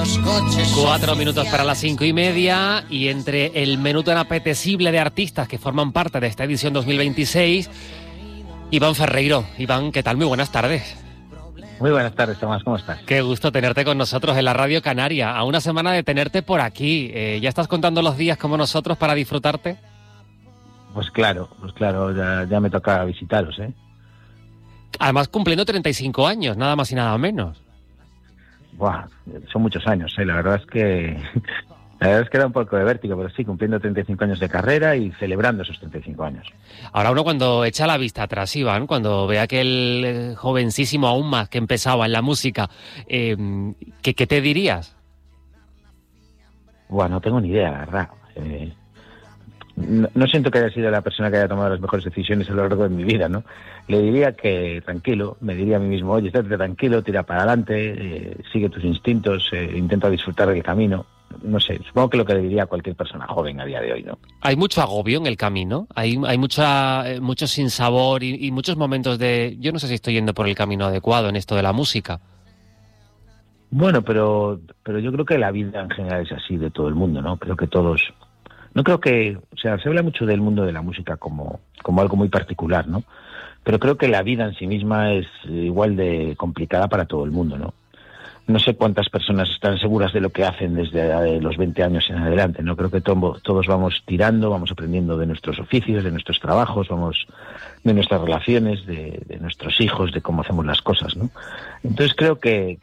4 minutos para las 5:30 y entre el menú tan apetecible de artistas que forman parte de esta edición 2026, Iván Ferreiro. Iván, ¿qué tal? Muy buenas tardes. Muy buenas tardes, Tomás, ¿cómo estás? Qué gusto tenerte con nosotros en la Radio Canaria, a una semana de tenerte por aquí. ¿Ya estás contando los días como nosotros para disfrutarte? Pues claro, ya me toca visitaros, ¿eh? Además cumpliendo 35 años, nada más y nada menos. Buah, son muchos años, ¿eh? La verdad es que da un poco de vértigo, pero sí, cumpliendo 35 años de carrera y celebrando esos 35 años. Ahora uno cuando echa la vista atrás, Iván, cuando ve a aquel jovencísimo aún más que empezaba en la música, ¿qué te dirías? Bueno, no tengo ni idea, la verdad. No siento que haya sido la persona que haya tomado las mejores decisiones a lo largo de mi vida, ¿no? Le diría que tranquilo, me diría a mí mismo, oye, estate tranquilo, tira para adelante, sigue tus instintos, intenta disfrutar del camino. No sé, supongo que lo que le diría a cualquier persona joven a día de hoy, ¿no? Hay mucho agobio en el camino, hay mucho sinsabor y muchos momentos de... Yo no sé si estoy yendo por el camino adecuado en esto de la música. Bueno, pero yo creo que la vida en general es así de todo el mundo, ¿no? Creo que todos... No creo que... O sea, se habla mucho del mundo de la música como algo muy particular, ¿no? Pero creo que la vida en sí misma es igual de complicada para todo el mundo, ¿no? No sé cuántas personas están seguras de lo que hacen desde los 20 años en adelante, ¿no? Creo que todos vamos tirando, vamos aprendiendo de nuestros oficios, de nuestros trabajos, de nuestras relaciones, de nuestros hijos, de cómo hacemos las cosas, ¿no? Entonces creo que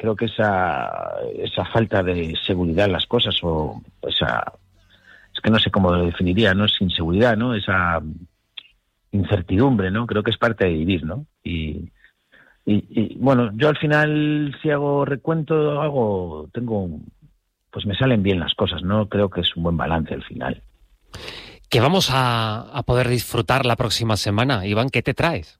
esa falta de seguridad en las cosas o esa... Es que no sé cómo lo definiría, ¿no? Es inseguridad, ¿no? Esa incertidumbre, ¿no? Creo que es parte de vivir, ¿no? Y bueno, yo al final, si hago recuento, pues me salen bien las cosas, ¿no? Creo que es un buen balance al final. ¿Qué vamos a poder disfrutar la próxima semana? Iván, ¿qué te traes?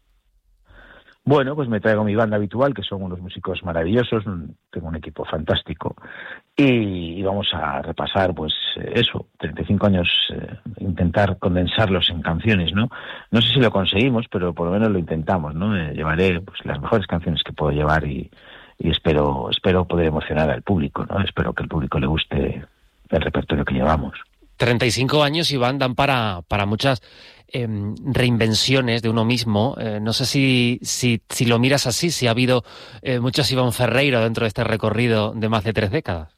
Bueno, pues me traigo mi banda habitual, que son unos músicos maravillosos, tengo un equipo fantástico, y vamos a repasar, pues eso, 35 años, intentar condensarlos en canciones, ¿no? No sé si lo conseguimos, pero por lo menos lo intentamos, ¿no? Llevaré pues las mejores canciones que puedo llevar y espero poder emocionar al público, ¿no? Espero que al público le guste el repertorio que llevamos. 35 años, Iván, dan para muchas reinvenciones de uno mismo. No sé si lo miras así, si ha habido muchos Iván Ferreiro dentro de este recorrido de más de 3 décadas.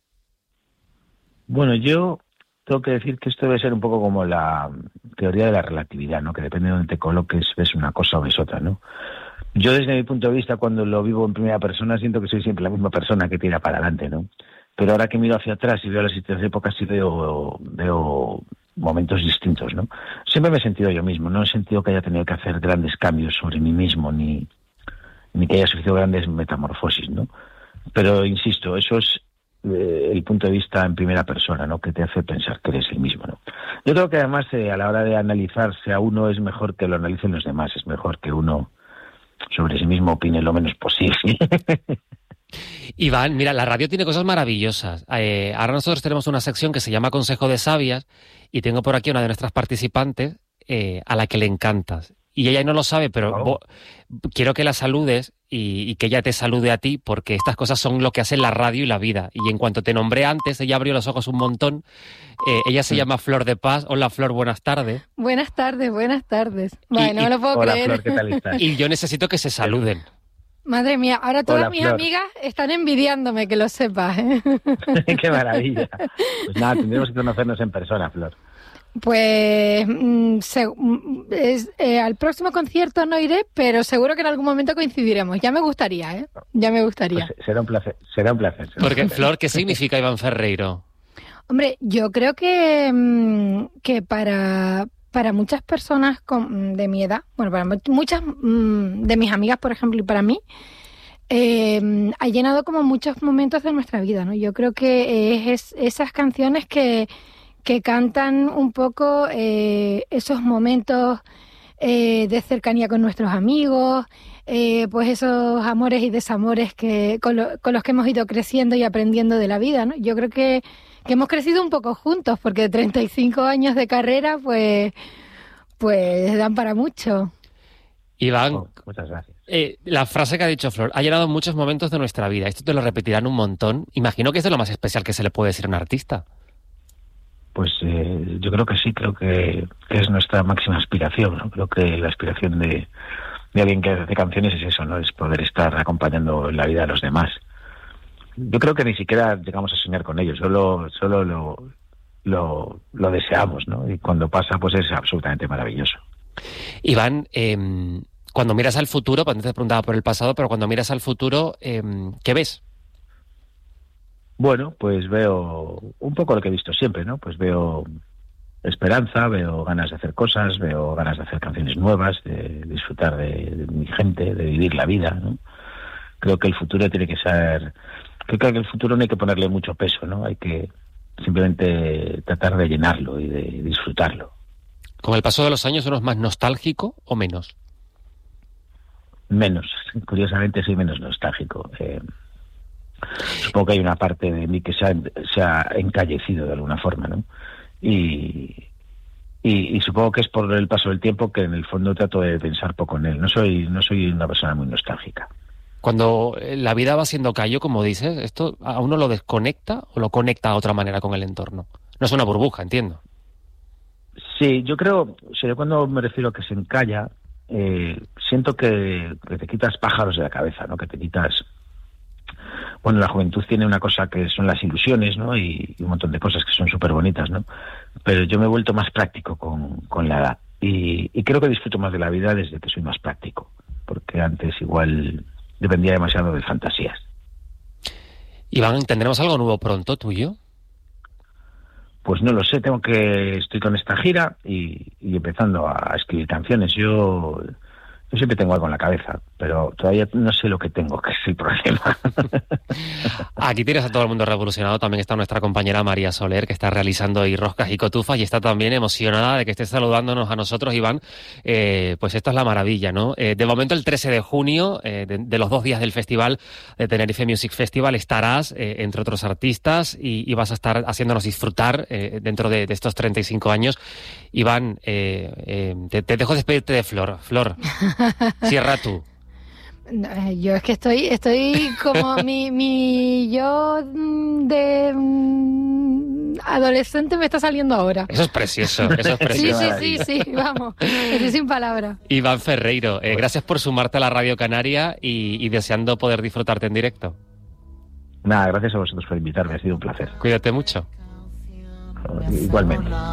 Bueno, yo tengo que decir que esto debe ser un poco como la teoría de la relatividad, ¿no? Que depende de dónde te coloques, ves una cosa o ves otra, ¿no? Yo desde mi punto de vista, cuando lo vivo en primera persona, siento que soy siempre la misma persona que tira para adelante, ¿no? Pero ahora que miro hacia atrás y veo las distintas épocas y veo momentos distintos, ¿no? Siempre me he sentido yo mismo, no he sentido que haya tenido que hacer grandes cambios sobre mí mismo, ni que haya sufrido grandes metamorfosis, ¿no? Pero, insisto, eso es el punto de vista en primera persona, ¿no? Que te hace pensar que eres el mismo, ¿no? Yo creo que además a la hora de analizarse a uno es mejor que lo analicen los demás, es mejor que uno sobre sí mismo opine lo menos posible. Iván, mira, la radio tiene cosas maravillosas. Ahora nosotros tenemos una sección que se llama Consejo de Sabias y tengo por aquí una de nuestras participantes a la que le encantas. Y ella no lo sabe, pero quiero que la saludes y que ella te salude a ti, porque estas cosas son lo que hace la radio y la vida. Y en cuanto te nombré antes, ella abrió los ojos un montón. Ella se llama Flor de Paz. Hola, Flor, buenas tardes. Buenas tardes. Bueno, no lo puedo hola, creer. Flor, ¿qué tal estás? Y yo necesito que se saluden. Madre mía, ahora todas Hola, mis Flor. amigas están envidiándome, que lo sepas, ¿eh? ¡Qué maravilla! Pues nada, tendremos que conocernos en persona, Flor. Pues al próximo concierto no iré, pero seguro que en algún momento coincidiremos. Ya me gustaría, ¿eh? Ya me gustaría. Pues será un placer. Porque, Flor, ¿qué significa Iván Ferreiro? Hombre, yo creo que para muchas personas de mi edad, bueno, para muchas de mis amigas, por ejemplo, y para mí, ha llenado como muchos momentos de nuestra vida, ¿no? Yo creo que es esas canciones que cantan un poco esos momentos de cercanía con nuestros amigos, pues esos amores y desamores con los que hemos ido creciendo y aprendiendo de la vida, ¿no? Yo creo que hemos crecido un poco juntos, porque de 35 años de carrera, pues dan para mucho. Iván, muchas gracias. La frase que ha dicho Flor ha llenado muchos momentos de nuestra vida. Esto te lo repetirán un montón. Imagino que es de lo más especial que se le puede decir a un artista. Pues yo creo que sí, creo que es nuestra máxima aspiración, ¿no? Creo que la aspiración de alguien que hace canciones es eso, ¿no? Es poder estar acompañando la vida de los demás. Yo creo que ni siquiera llegamos a soñar con ello, solo lo deseamos, ¿no? Y cuando pasa, pues es absolutamente maravilloso. Iván, cuando miras al futuro, pues antes te preguntaba por el pasado, pero cuando miras al futuro, ¿qué ves? Bueno, pues veo un poco lo que he visto siempre, ¿no? Pues veo esperanza, veo ganas de hacer cosas, veo ganas de hacer canciones nuevas, de disfrutar de mi gente, de vivir la vida, ¿no? Creo que el futuro tiene que ser... Creo que el futuro no hay que ponerle mucho peso, ¿no? Hay que simplemente tratar de llenarlo y de disfrutarlo. ¿Con el paso de los años uno es más nostálgico o menos? Menos. Curiosamente soy menos nostálgico. Supongo que hay una parte de mí que se ha encallecido de alguna forma, ¿no? Y supongo que es por el paso del tiempo que en el fondo trato de pensar poco en él. No soy una persona muy nostálgica. Cuando la vida va siendo callo, como dices, ¿esto a uno lo desconecta o lo conecta a otra manera con el entorno? No es una burbuja, entiendo. Sí, yo creo, o sea, yo cuando me refiero a que se encalla, siento que te quitas pájaros de la cabeza, ¿no? Que te quitas... Bueno, la juventud tiene una cosa que son las ilusiones, ¿no? Y un montón de cosas que son súper bonitas, ¿no? Pero yo me he vuelto más práctico con la edad. Y creo que disfruto más de la vida desde que soy más práctico. Porque antes igual dependía demasiado de fantasías. Iván, ¿tendremos algo nuevo pronto tuyo? Pues no lo sé, estoy con esta gira y empezando a escribir canciones. Yo siempre tengo algo en la cabeza, pero todavía no sé lo que tengo, que es el problema. Aquí tienes a todo el mundo revolucionado. También está nuestra compañera María Soler, que está realizando hoy roscas y cotufas y está también emocionada de que estés saludándonos a nosotros, Iván. Pues esto es la maravilla, ¿no? De momento, el 13 de junio, de los 2 días del festival de Tenerife Music Festival, estarás, entre otros artistas, y vas a estar haciéndonos disfrutar dentro de estos 35 años. Iván, te dejo despedirte de Flor. Flor, cierra tú. Yo es que estoy como mi yo de adolescente me está saliendo ahora. Eso es precioso, eso es precioso. Sí, vamos, estoy sin palabras. Iván Ferreiro, gracias por sumarte a la Radio Canaria y deseando poder disfrutarte en directo. Nada, gracias a vosotros por invitarme, ha sido un placer. Cuídate mucho. Igualmente.